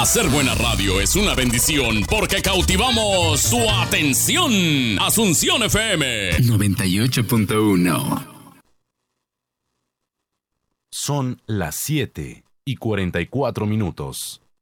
Hacer buena radio es una bendición porque cautivamos su atención. Asunción FM 98.1. Son las 7:44.